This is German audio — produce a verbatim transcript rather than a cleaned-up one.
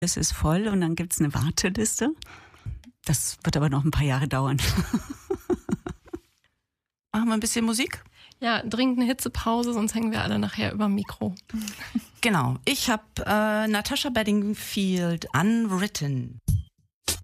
Es ist voll und dann gibt's eine Warteliste. Das wird aber noch ein paar Jahre dauern. Machen wir ein bisschen Musik? Ja, dringend eine Hitzepause, sonst hängen wir alle nachher über dem Mikro. Genau. Ich habe äh, Natasha Bedingfield, Unwritten.